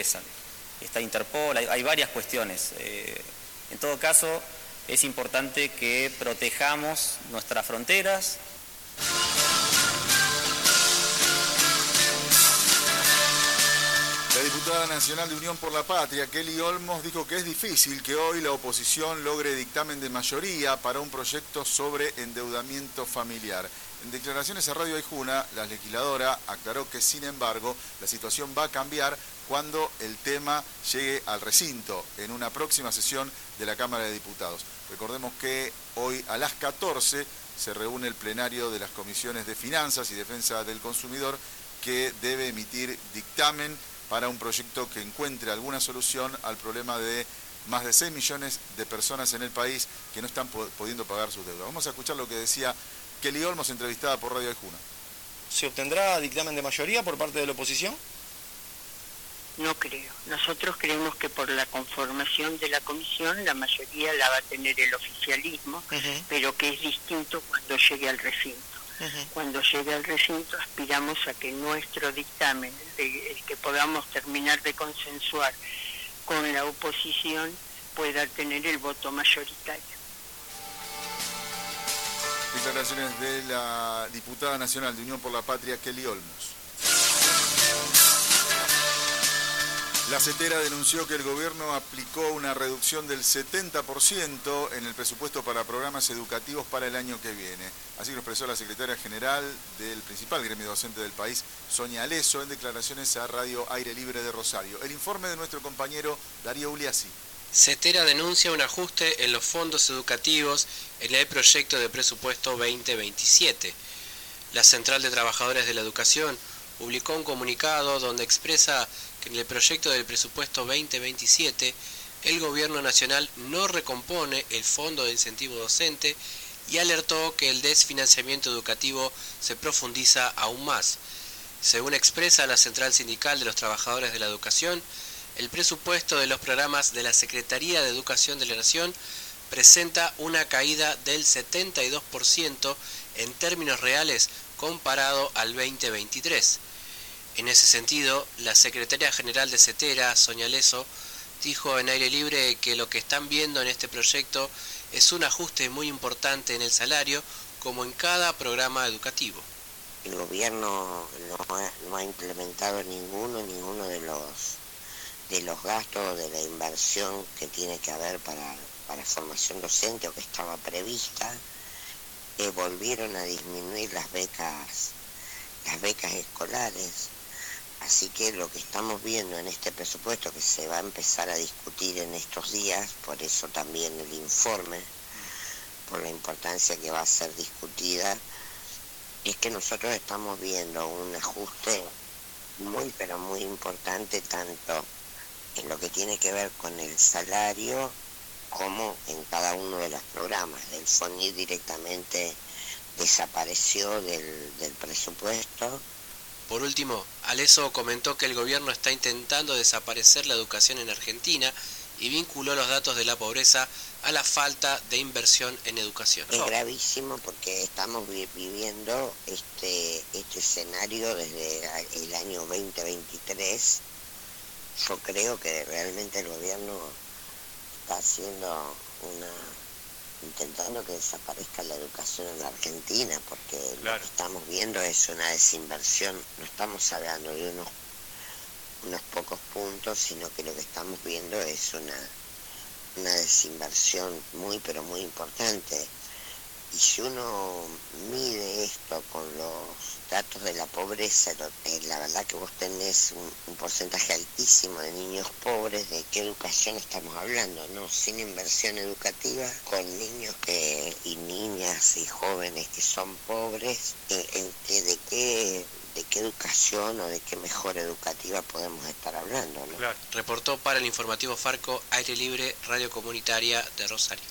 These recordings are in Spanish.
ingresan. Está Interpol, hay varias cuestiones. En todo caso, es importante que protejamos nuestras fronteras. La diputada nacional de Unión por la Patria, Kelly Olmos, dijo que es difícil que hoy la oposición logre dictamen de mayoría para un proyecto sobre endeudamiento familiar. En declaraciones a Radio Aijuna, la legisladora aclaró que, sin embargo, la situación va a cambiar cuando el tema llegue al recinto en una próxima sesión de la Cámara de Diputados. Recordemos que hoy a las 14 se reúne el plenario de las comisiones de Finanzas y Defensa del Consumidor, que debe emitir dictamen para un proyecto que encuentre alguna solución al problema de más de 6 millones de personas en el país que no están pudiendo pagar sus deudas. Vamos a escuchar lo que decía Kelly Olmos, entrevistada por Radio Aijuna. ¿Se obtendrá dictamen de mayoría por parte de la oposición? No creo. Nosotros creemos que por la conformación de la comisión la mayoría la va a tener el oficialismo, pero que es distinto cuando llegue al recinto. Cuando llegue al recinto aspiramos a que nuestro dictamen, el que podamos terminar de consensuar con la oposición, pueda tener el voto mayoritario. Declaraciones de la diputada nacional de Unión por la Patria, Kelly Olmos. La CETERA denunció que el gobierno aplicó una reducción del 70% en el presupuesto para programas educativos para el año que viene. Así lo expresó la secretaria general del principal gremio docente del país, Sonia Aleso, en declaraciones a Radio Aire Libre de Rosario. El informe de nuestro compañero Darío Uliassi. CETERA denuncia un ajuste en los fondos educativos en el proyecto de presupuesto 2027. La Central de Trabajadores de la Educación publicó un comunicado donde expresa que en el proyecto del presupuesto 2027 el Gobierno Nacional no recompone el Fondo de Incentivo Docente y alertó que el desfinanciamiento educativo se profundiza aún más. Según expresa la Central Sindical de los Trabajadores de la Educación, el presupuesto de los programas de la Secretaría de Educación de la Nación presenta una caída del 72% en términos reales comparado al 2023. En ese sentido, la secretaria general de CETERA, Sonia Aleso, dijo en Aire Libre que lo que están viendo en este proyecto es un ajuste muy importante en el salario, como en cada programa educativo. El gobierno no ha implementado ninguno de los gastos de la inversión que tiene que haber para formación docente o que estaba prevista. Volvieron a disminuir las becas escolares. Así que lo que estamos viendo en este presupuesto, que se va a empezar a discutir en estos días, por eso también el informe, por la importancia que va a ser discutida, es que nosotros estamos viendo un ajuste muy, pero muy importante, tanto en lo que tiene que ver con el salario, como en cada uno de los programas. El FONIT directamente desapareció del presupuesto. Por último, Aleso comentó que el gobierno está intentando desaparecer la educación en Argentina y vinculó los datos de la pobreza a la falta de inversión en educación. Es gravísimo porque estamos viviendo este escenario desde el año 2023. Yo creo que realmente el gobierno está haciendo intentando que desaparezca la educación en la Argentina, porque lo que estamos viendo es una desinversión. No estamos hablando de unos pocos puntos, sino que lo que estamos viendo es una desinversión muy, pero muy importante. Y si uno mide esto con los datos de la pobreza, la verdad que vos tenés un porcentaje altísimo de niños pobres. ¿De qué educación estamos hablando? No, sin inversión educativa, con niños y niñas y jóvenes que son pobres. ¿De qué educación o de qué mejora educativa podemos estar hablando, ¿no? Claro. Reportó para el informativo Farco, Aire Libre, Radio Comunitaria de Rosario.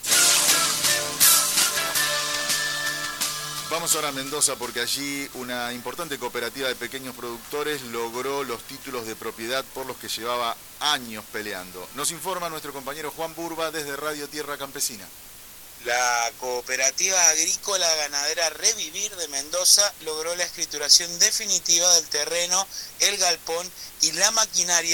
Vamos ahora a Mendoza, porque allí una importante cooperativa de pequeños productores logró los títulos de propiedad por los que llevaba años peleando. Nos informa nuestro compañero Juan Burba desde Radio Tierra Campesina. La cooperativa agrícola ganadera Revivir de Mendoza logró la escrituración definitiva del terreno, el galpón y la maquinaria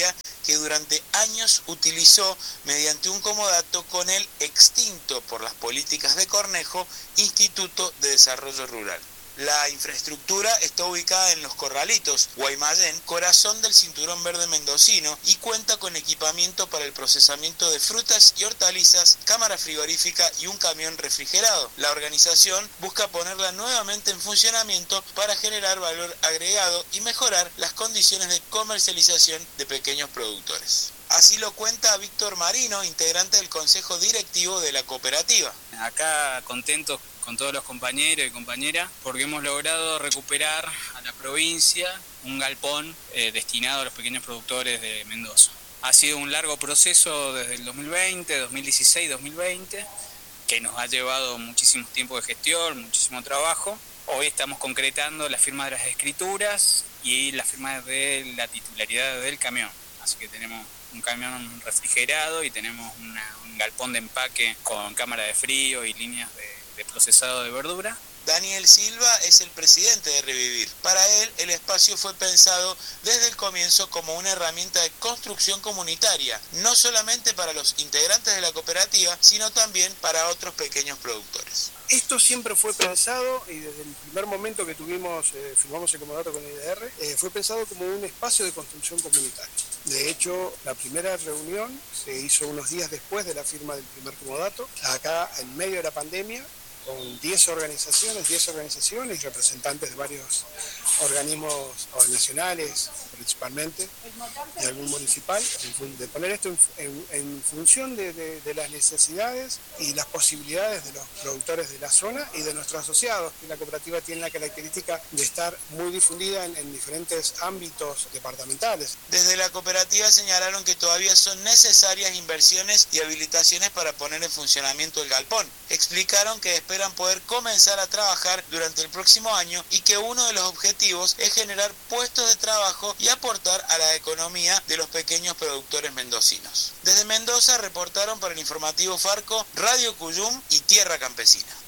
que durante años utilizó mediante un comodato con el extinto por las políticas de Cornejo Instituto de Desarrollo Rural. La infraestructura está ubicada en Los Corralitos, Guaymallén, corazón del Cinturón Verde Mendocino, y cuenta con equipamiento para el procesamiento de frutas y hortalizas, cámara frigorífica y un camión refrigerado. La organización busca ponerla nuevamente en funcionamiento para generar valor agregado y mejorar las condiciones de comercialización de pequeños productores. Así lo cuenta Víctor Marino, integrante del Consejo Directivo de la cooperativa. Acá contentos con todos los compañeros y compañeras porque hemos logrado recuperar a la provincia un galpón destinado a los pequeños productores de Mendoza. Ha sido un largo proceso desde el 2020, 2016, 2020, que nos ha llevado muchísimo tiempo de gestión, muchísimo trabajo. Hoy estamos concretando la firma de las escrituras y la firma de la titularidad del camión. Así que tenemos un camión refrigerado y tenemos un galpón de empaque con cámara de frío y líneas de procesado de verdura. Daniel Silva es el presidente de Revivir. Para él, el espacio fue pensado desde el comienzo como una herramienta de construcción comunitaria, no solamente para los integrantes de la cooperativa, sino también para otros pequeños productores. Esto siempre fue pensado, y desde el primer momento que firmamos el comodato con el IDR, fue pensado como un espacio de construcción comunitaria. De hecho, la primera reunión se hizo unos días después de la firma del primer comodato, acá en medio de la pandemia, con 10 organizaciones y representantes de varios organismos nacionales principalmente y algún municipal, de poner esto en función de las necesidades y las posibilidades de los productores de la zona y de nuestros asociados, que la cooperativa tiene la característica de estar muy difundida en diferentes ámbitos departamentales. Desde la cooperativa señalaron que todavía son necesarias inversiones y habilitaciones para poner en funcionamiento el galpón. Explicaron que esperan poder comenzar a trabajar durante el próximo año y que uno de los objetivos es generar puestos de trabajo y aportar a la economía de los pequeños productores mendocinos. Desde Mendoza reportaron para el informativo Farco, Radio Cuyum y Tierra Campesina.